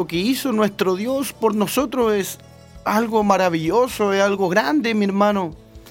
que hizo nuestro Dios por nosotros es algo maravilloso, es algo grande, mi hermano.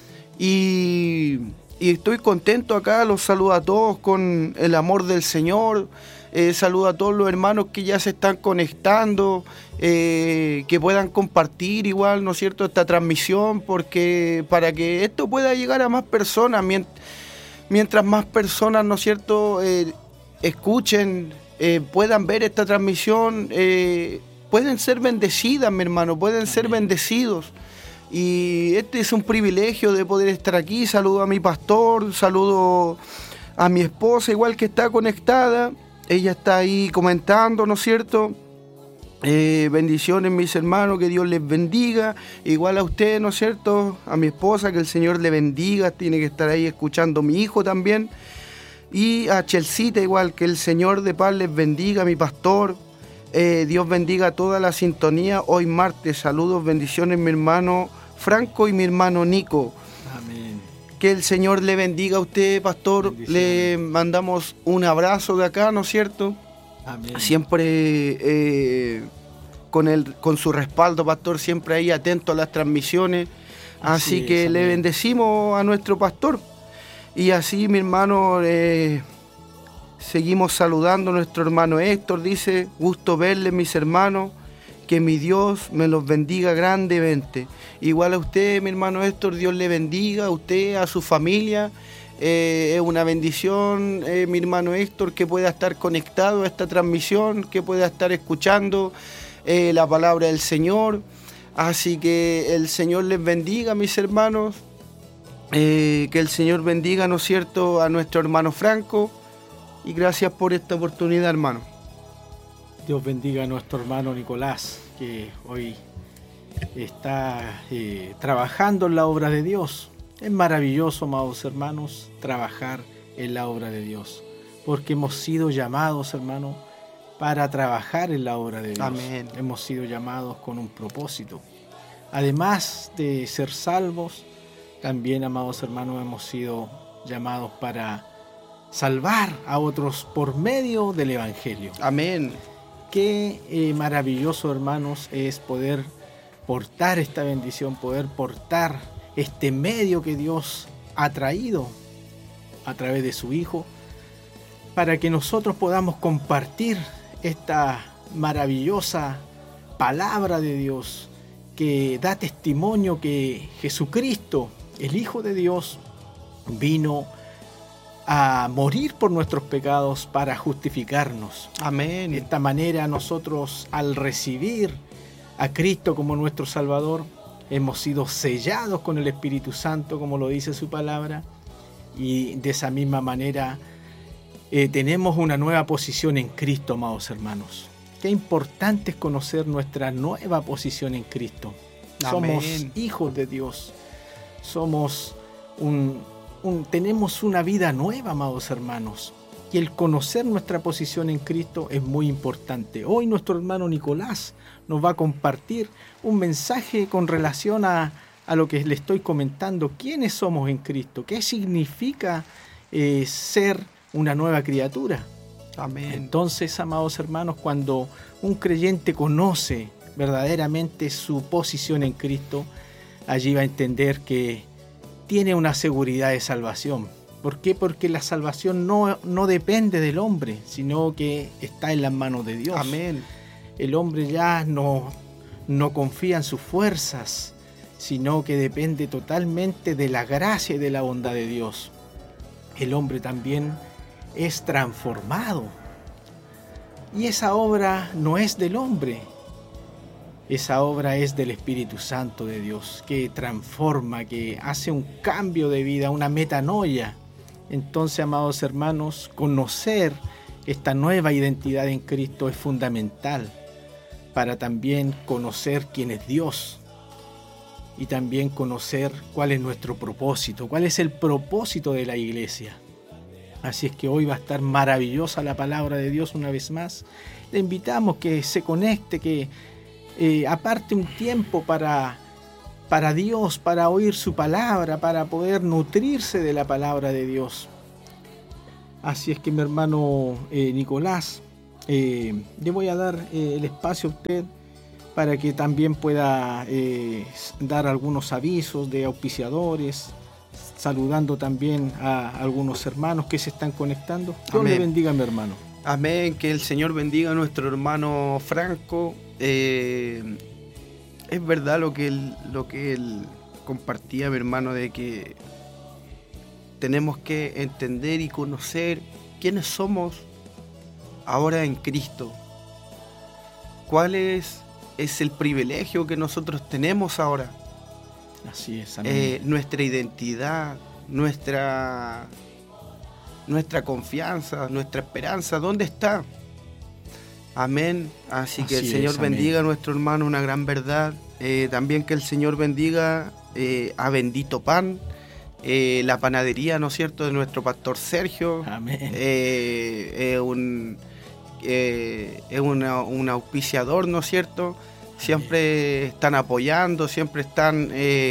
Y estoy contento acá, los saludo a todos con el amor del Señor. Saludo a todos los hermanos que ya se están conectando, que puedan compartir igual, ¿no es cierto?, esta transmisión, porque para que esto pueda llegar a más personas, mientras más personas, ¿no es cierto?, escuchen, puedan ver esta transmisión, pueden ser bendecidas, mi hermano, pueden ser bendecidos. Y este es un privilegio de poder estar aquí. Saludo a mi pastor, saludo a mi esposa, igual que está conectada. Ella está ahí comentando, ¿no es cierto? Bendiciones, mis hermanos, que Dios les bendiga. Igual a usted, ¿no es cierto? A mi esposa, que el Señor le bendiga. Tiene que estar ahí escuchando a mi hijo también. Y a Chelsita, igual, que el Señor de paz les bendiga, mi pastor. Dios bendiga toda la sintonía. Hoy martes, saludos, bendiciones, mi hermano Franco y mi hermano Nico. Amén. Que el Señor le bendiga a usted, pastor. Le mandamos un abrazo de acá, ¿no es cierto? Amén. Siempre con su respaldo, pastor, siempre ahí atento a las transmisiones. Así que le bendecimos a nuestro pastor. Y así, mi hermano, seguimos saludando a nuestro hermano Héctor. Dice: gusto verle, mis hermanos, que mi Dios me los bendiga grandemente. Igual a usted, mi hermano Héctor, Dios le bendiga, a usted, a su familia. Es una bendición, mi hermano Héctor, que pueda estar conectado a esta transmisión, que pueda estar escuchando la palabra del Señor. Así que el Señor les bendiga, mis hermanos. Que el Señor bendiga, ¿no es cierto?, a nuestro hermano Franco. Y gracias por esta oportunidad, hermano. Dios bendiga a nuestro hermano Nicolás, que hoy está trabajando en la obra de Dios. Es maravilloso, amados hermanos, trabajar en la obra de Dios, porque hemos sido llamados, hermano, para trabajar en la obra de Dios. Amén. Hemos sido llamados con un propósito. Además de ser salvos, también, amados hermanos, hemos sido llamados para salvar a otros por medio del Evangelio. Amén. Qué maravilloso, hermanos, es poder portar esta bendición, poder portar este medio que Dios ha traído a través de su Hijo, para que nosotros podamos compartir esta maravillosa palabra de Dios que da testimonio que Jesucristo, el Hijo de Dios, vino a morir por nuestros pecados para justificarnos. Amén. De esta manera nosotros, al recibir a Cristo como nuestro Salvador, hemos sido sellados con el Espíritu Santo, como lo dice su palabra, y de esa misma manera tenemos una nueva posición en Cristo, amados hermanos. Qué importante es conocer nuestra nueva posición en Cristo. Amén. Somos hijos de Dios. Somos tenemos una vida nueva, amados hermanos. Y el conocer nuestra posición en Cristo es muy importante. Hoy nuestro hermano Nicolás nos va a compartir un mensaje con relación a lo que le estoy comentando. ¿Quiénes somos en Cristo? ¿Qué significa ser una nueva criatura? Amén. Entonces, amados hermanos, cuando un creyente conoce verdaderamente su posición en Cristo, allí va a entender que tiene una seguridad de salvación. ¿Por qué? Porque la salvación no depende del hombre, sino que está en las manos de Dios. Amén. El hombre ya no confía en sus fuerzas, sino que depende totalmente de la gracia y de la bondad de Dios. El hombre también es transformado. Y esa obra no es del hombre. Esa obra es del Espíritu Santo de Dios, que transforma, que hace un cambio de vida, una metanoia. Entonces, amados hermanos, conocer esta nueva identidad en Cristo es fundamental para también conocer quién es Dios y también conocer cuál es nuestro propósito, cuál es el propósito de la iglesia. Así es que hoy va a estar maravillosa la palabra de Dios una vez más. Le invitamos que se conecte, que aparte un tiempo para Dios, para oír su palabra, para poder nutrirse de la palabra de Dios. Así es que mi hermano Nicolás, le voy a dar el espacio a usted para que también pueda dar algunos avisos de auspiciadores, saludando también a algunos hermanos que se están conectando. Dios le bendiga, mi hermano. Amén, que el Señor bendiga a nuestro hermano Franco. Es verdad lo que él compartía, mi hermano, de que tenemos que entender y conocer quiénes somos ahora en Cristo. ¿Cuál es el privilegio que nosotros tenemos ahora? Así es, amén. Nuestra identidad, nuestra confianza, nuestra esperanza, ¿dónde está? Amén. Así que el Señor bendiga a nuestro hermano, una gran verdad. También que el Señor bendiga a Bendito Pan, la panadería, ¿no es cierto?, de nuestro pastor Sergio. Amén. Es un auspiciador, ¿no es cierto? Siempre están apoyando, siempre están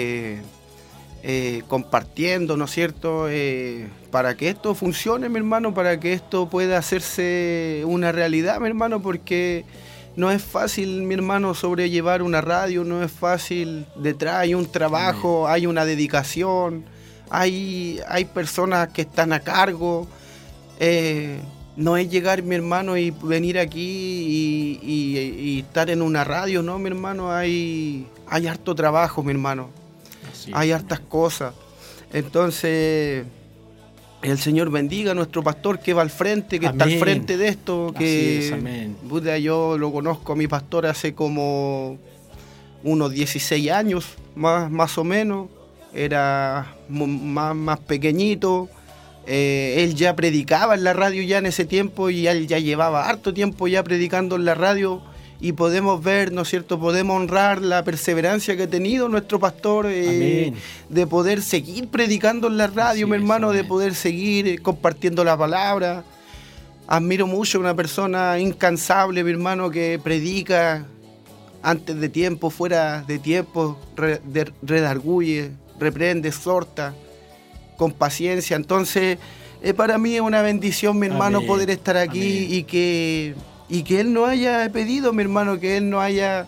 compartiendo, ¿no es cierto? Para que esto funcione, mi hermano, para que esto pueda hacerse una realidad, mi hermano, porque no es fácil, mi hermano, sobrellevar una radio, no es fácil. Detrás hay un trabajo, hay una dedicación, hay personas que están a cargo. No es llegar, mi hermano, y venir aquí y estar en una radio, no, mi hermano, hay harto trabajo, mi hermano. Hay hartas cosas. Entonces, el Señor bendiga a nuestro pastor que va al frente, que está al frente de esto. Que amén. Yo lo conozco a mi pastor hace como unos 16 años, más o menos. Era más pequeñito. Él ya predicaba en la radio ya en ese tiempo y él ya llevaba harto tiempo ya predicando en la radio. Y podemos ver, ¿no es cierto?, podemos honrar la perseverancia que ha tenido nuestro pastor de poder seguir predicando en la radio, mi hermano, de poder seguir compartiendo la palabra. Admiro mucho a una persona incansable, mi hermano, que predica antes de tiempo, fuera de tiempo, redarguye, reprende, exhorta, con paciencia. Entonces, para mí es una bendición, mi hermano, poder estar aquí y que Él nos haya pedido, mi hermano, que Él nos haya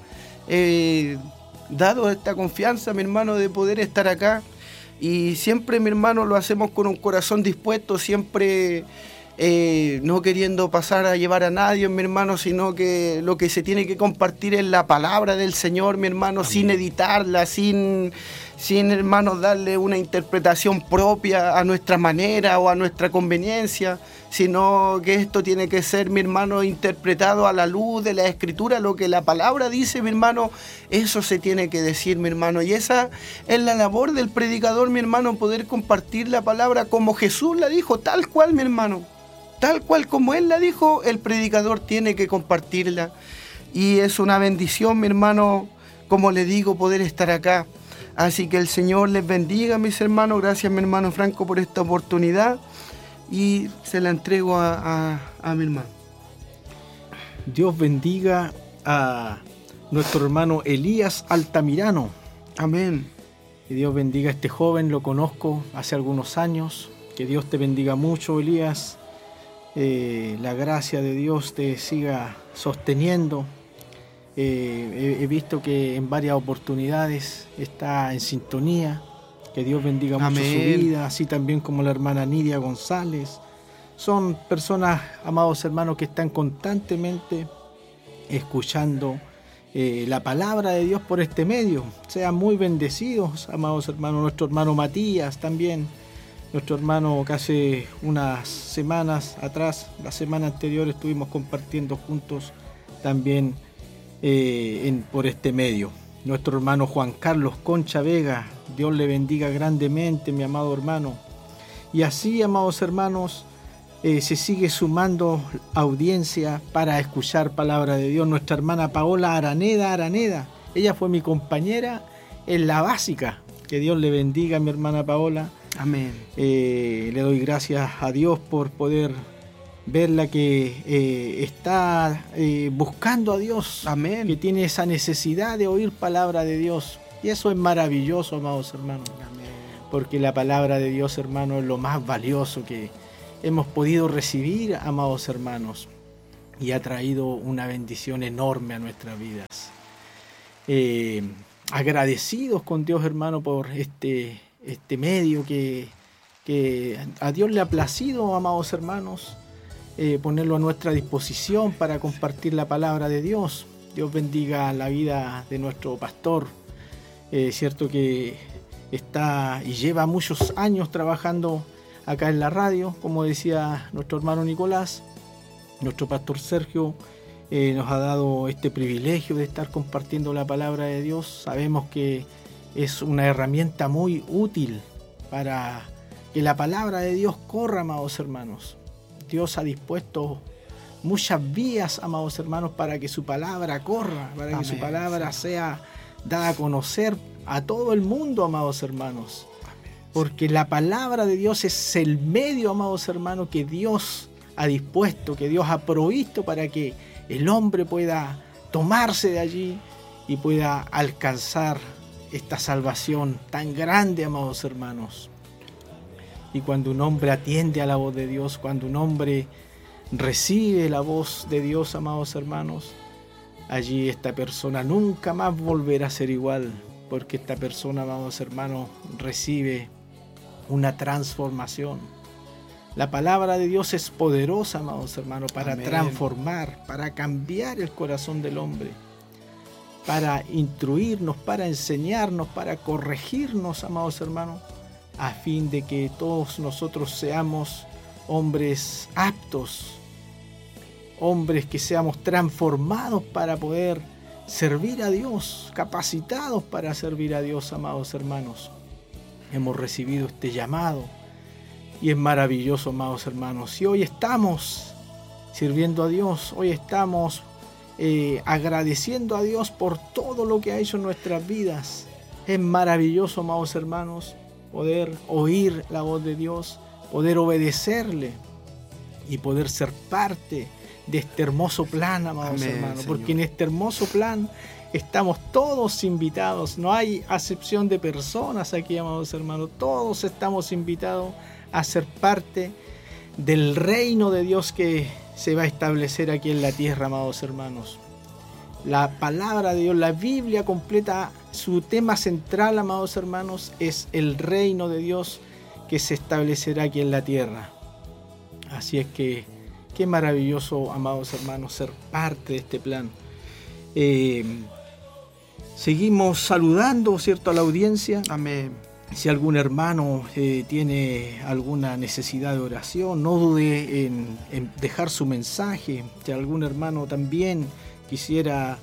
dado esta confianza, mi hermano, de poder estar acá. Y siempre, mi hermano, lo hacemos con un corazón dispuesto, siempre no queriendo pasar a llevar a nadie, mi hermano, sino que lo que se tiene que compartir es la palabra del Señor, mi hermano, sin editarla, sin hermanos darle una interpretación propia a nuestra manera o a nuestra conveniencia, sino que esto tiene que ser, mi hermano, interpretado a la luz de la Escritura, lo que la palabra dice, mi hermano, eso se tiene que decir, mi hermano, y esa es la labor del predicador, mi hermano, poder compartir la palabra como Jesús la dijo, tal cual, mi hermano, tal cual como Él la dijo, el predicador tiene que compartirla, y es una bendición, mi hermano, como le digo, poder estar acá. Así que el Señor les bendiga, mis hermanos. Gracias, mi hermano Franco, por esta oportunidad. Y se la entrego a mi hermano. Dios bendiga a nuestro hermano Elías Altamirano. Amén. Que Dios bendiga a este joven, lo conozco hace algunos años. Que Dios te bendiga mucho, Elías. La gracia de Dios te siga sosteniendo. He visto que en varias oportunidades está en sintonía. Que Dios bendiga mucho su vida, así también como la hermana Nidia González. Son personas, amados hermanos, que están constantemente escuchando la palabra de Dios por este medio. Sean muy bendecidos, amados hermanos. Nuestro hermano Matías también, nuestro hermano que hace unas semanas atrás, la semana anterior, estuvimos compartiendo juntos también por este medio. Nuestro hermano Juan Carlos Concha Vega, Dios le bendiga grandemente, mi amado hermano. Y así, amados hermanos, se sigue sumando audiencia para escuchar palabra de Dios. Nuestra hermana Paola Araneda, ella fue mi compañera en la básica. Que Dios le bendiga, mi hermana Paola. Amén. Le doy gracias a Dios por poder verla que está buscando a Dios. Amén. Que tiene esa necesidad de oír palabra de Dios. Y eso es maravilloso, amados hermanos. Amén. Porque la palabra de Dios, hermano, es lo más valioso que hemos podido recibir, amados hermanos. y ha traído una bendición enorme a nuestras vidas. Agradecidos con Dios, hermano, por este medio que a Dios le ha placido, amados hermanos, ponerlo a nuestra disposición para compartir la palabra de Dios. Dios bendiga la vida de nuestro pastor. Cierto que está y lleva muchos años trabajando acá en la radio, como decía nuestro hermano Nicolás. Nuestro pastor Sergio nos ha dado este privilegio de estar compartiendo la palabra de Dios. Sabemos que es una herramienta muy útil para que la palabra de Dios corra, amados hermanos. Dios ha dispuesto muchas vías, amados hermanos, para que su palabra corra, para Amén, que su palabra sea dada a conocer a todo el mundo, amados hermanos. Amén. Porque la palabra de Dios es el medio, amados hermanos, que Dios ha dispuesto, que Dios ha provisto para que el hombre pueda tomarse de allí y pueda alcanzar esta salvación tan grande, amados hermanos. Y cuando un hombre atiende a la voz de Dios, cuando un hombre recibe la voz de Dios, amados hermanos, allí esta persona nunca más volverá a ser igual, porque esta persona, amados hermanos, recibe una transformación. La palabra de Dios es poderosa, amados hermanos, para Amén. transformar, para cambiar el corazón del hombre, para instruirnos, para enseñarnos, para corregirnos, amados hermanos, a fin de que todos nosotros seamos hombres aptos, hombres que seamos transformados para poder servir a Dios, capacitados para servir a Dios, amados hermanos. Hemos recibido este llamado y es maravilloso, amados hermanos. Y hoy estamos sirviendo a Dios, hoy estamos agradeciendo a Dios por todo lo que ha hecho en nuestras vidas. Es maravilloso, amados hermanos, poder oír la voz de Dios, poder obedecerle y poder ser parte de este hermoso plan, amados Amén, hermanos, Señor. porque en este hermoso plan estamos todos invitados, no hay acepción de personas aquí, amados hermanos, todos estamos invitados a ser parte del reino de Dios que se va a establecer aquí en la tierra, amados hermanos. La palabra de Dios, la Biblia completa, su tema central, amados hermanos, es el reino de Dios que se establecerá aquí en la tierra. Así es que qué maravilloso, amados hermanos, ser parte de este plan. Seguimos saludando, ¿cierto?, a la audiencia. Amén. Si algún hermano tiene alguna necesidad de oración, no dude en dejar su mensaje. Si algún hermano también quisiera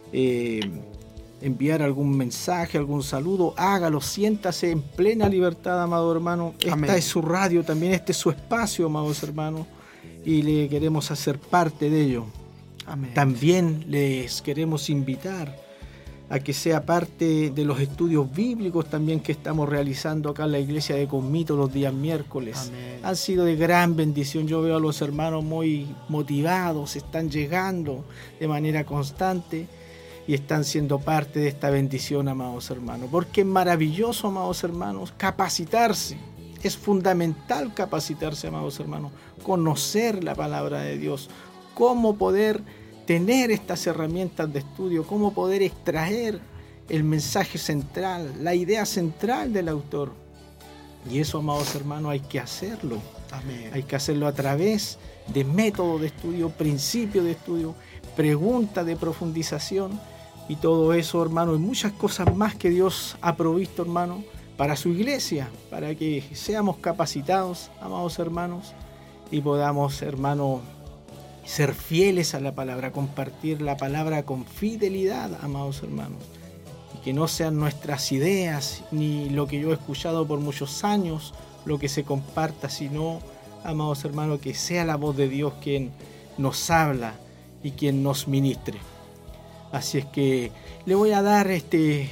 enviar algún mensaje, algún saludo, hágalo, siéntase en plena libertad, amado hermano. Amén. Esta es su radio, también este es su espacio, amados hermanos, y le queremos hacer parte de ello. Amén. También les queremos invitar a que sea parte de los estudios bíblicos también que estamos realizando acá en la iglesia de Conmito los días miércoles. Amén. Han sido de gran bendición. Yo veo a los hermanos muy motivados, están llegando de manera constante y están siendo parte de esta bendición, amados hermanos. Porque es maravilloso, amados hermanos, capacitarse. Es fundamental capacitarse, amados hermanos, conocer la palabra de Dios, cómo poder tener estas herramientas de estudio, cómo poder extraer el mensaje central, la idea central del autor. Y eso, amados hermanos, hay que hacerlo. Amén. Hay que hacerlo a través de método de estudio, principio de estudio, pregunta de profundización y todo eso, hermano, y muchas cosas más que Dios ha provisto, hermano, para su iglesia, para que seamos capacitados, amados hermanos, y podamos, hermano, ser fieles a la palabra, compartir la palabra con fidelidad, amados hermanos. Y que no sean nuestras ideas, ni lo que yo he escuchado por muchos años, lo que se comparta, sino, amados hermanos, que sea la voz de Dios quien nos habla y quien nos ministre. Así es que le voy a dar este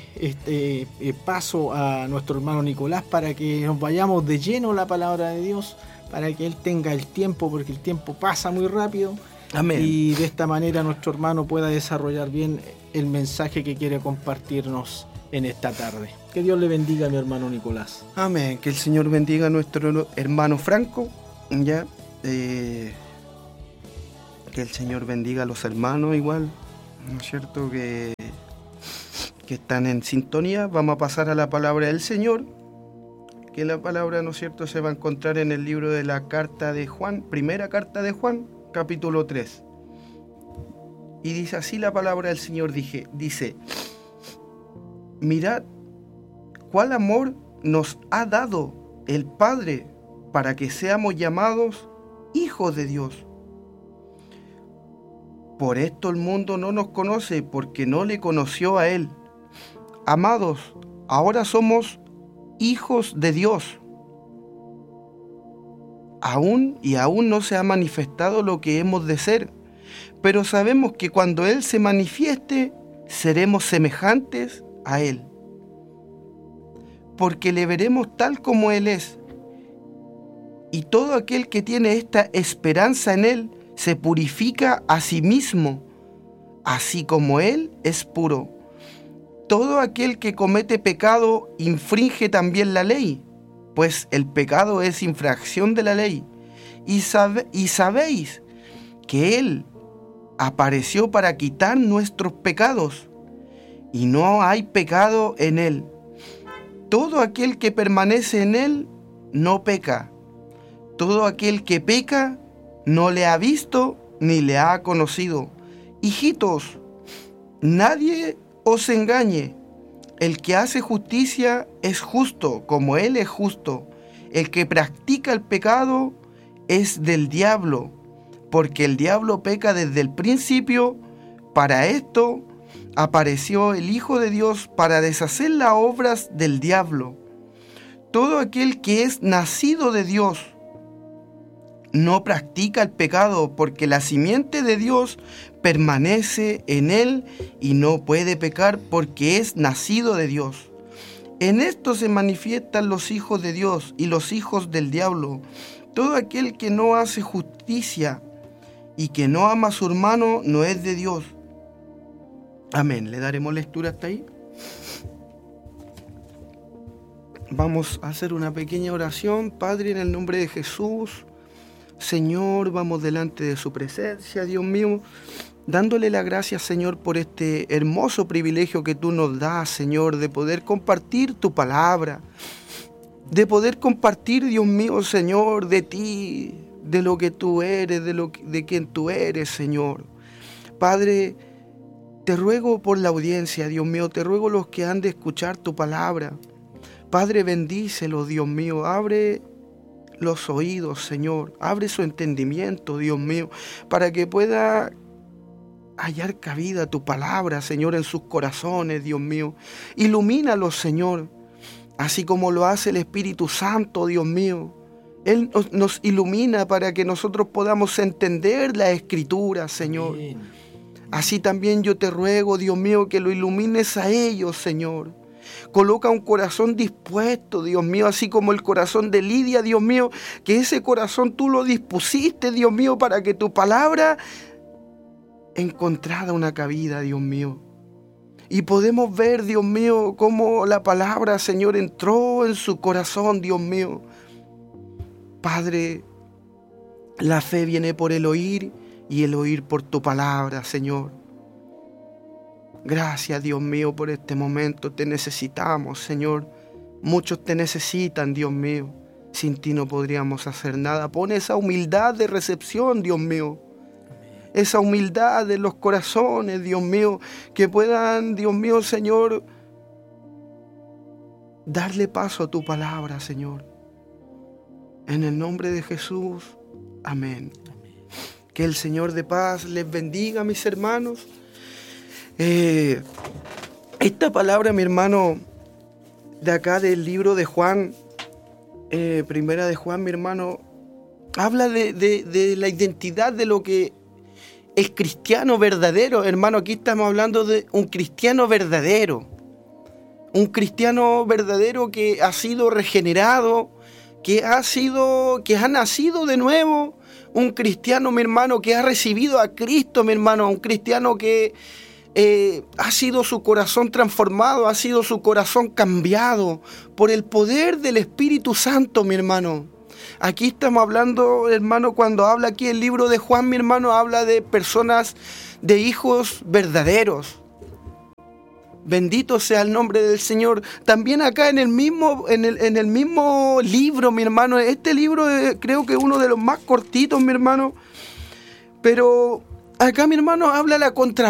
paso a nuestro hermano Nicolás para que nos vayamos de lleno a la palabra de Dios, para que él tenga el tiempo, porque el tiempo pasa muy rápido. Amén. Y de esta manera nuestro hermano pueda desarrollar bien el mensaje que quiere compartirnos en esta tarde. Que Dios le bendiga a mi hermano Nicolás. Amén. Que el Señor bendiga a nuestro hermano Franco. Ya. Que el Señor bendiga a los hermanos igual, ¿no es cierto? Que están en sintonía. Vamos a pasar a la palabra del Señor, que la palabra, ¿no es cierto?, se va a encontrar en el libro de la carta de Juan, primera carta de Juan, capítulo 3. Y dice así la palabra del Señor, dice: mirad cuál amor nos ha dado el Padre para que seamos llamados hijos de Dios. Por esto el mundo no nos conoce, porque no le conoció a Él. Amados, ahora somos hijos de Dios. Aún no se ha manifestado lo que hemos de ser, pero sabemos que cuando Él se manifieste, seremos semejantes a Él, porque le veremos tal como Él es. Y todo aquel que tiene esta esperanza en Él se purifica a sí mismo, así como Él es puro. Todo aquel que comete pecado infringe también la ley, pues el pecado es infracción de la ley. Y sabéis que Él apareció para quitar nuestros pecados, y no hay pecado en Él. Todo aquel que permanece en Él no peca. Todo aquel que peca no le ha visto ni le ha conocido. Hijitos, nadie os engañe. El que hace justicia es justo, como Él es justo. El que practica el pecado es del diablo, porque el diablo peca desde el principio. Para esto apareció el Hijo de Dios, para deshacer las obras del diablo. Todo aquel que es nacido de Dios no practica el pecado, porque la simiente de Dios permanece en él y no puede pecar, porque es nacido de Dios. En esto se manifiestan los hijos de Dios y los hijos del diablo. Todo aquel que no hace justicia y que no ama a su hermano no es de Dios. Amén. ¿Le daremos lectura hasta ahí? Vamos a hacer una pequeña oración. Padre, en el nombre de Jesús, Señor, vamos delante de su presencia, Dios mío, dándole las gracias, Señor, por este hermoso privilegio que tú nos das, Señor, de poder compartir tu palabra, de poder compartir, Dios mío, Señor, de ti, de lo que tú eres, de quien tú eres, Señor. Padre, te ruego por la audiencia, Dios mío, te ruego los que han de escuchar tu palabra. Padre, bendícelos, Dios mío, abre los oídos, Señor, abre su entendimiento, Dios mío, para que pueda hallar cabida tu palabra, Señor, en sus corazones, Dios mío. Ilumínalos, Señor, así como lo hace el Espíritu Santo, Dios mío. Él nos ilumina para que nosotros podamos entender la Escritura, Señor. Amén. Así también yo te ruego, Dios mío, que lo ilumines a ellos, Señor. Coloca un corazón dispuesto, Dios mío, así como el corazón de Lidia, Dios mío, que ese corazón tú lo dispusiste, Dios mío, para que tu palabra encontrara una cabida, Dios mío. Y podemos ver, Dios mío, cómo la palabra, Señor, entró en su corazón, Dios mío. Padre, la fe viene por el oír y el oír por tu palabra, Señor. Gracias, Dios mío, por este momento. Te necesitamos, Señor. Muchos te necesitan, Dios mío. Sin ti no podríamos hacer nada. Pon esa humildad de recepción, Dios mío. Esa humildad de los corazones, Dios mío. Que puedan, Dios mío, Señor, darle paso a tu palabra, Señor. En el nombre de Jesús. Amén. Que el Señor de paz les bendiga, mis hermanos. Esta palabra, mi hermano, de acá del libro de Juan, primera de Juan, mi hermano, habla de la identidad de lo que es cristiano verdadero. Hermano, aquí estamos hablando de un cristiano verdadero. Un cristiano verdadero que ha sido regenerado, que ha nacido de nuevo. Un cristiano, mi hermano, que ha recibido a Cristo, mi hermano. Un cristiano que ha sido su corazón transformado, ha sido su corazón cambiado por el poder del Espíritu Santo, mi hermano. Aquí estamos hablando, hermano, cuando habla aquí el libro de Juan, mi hermano, habla de personas, de hijos verdaderos. Bendito sea el nombre del Señor. También acá en el mismo libro, mi hermano, este libro creo que es uno de los más cortitos, mi hermano, pero acá, mi hermano, habla la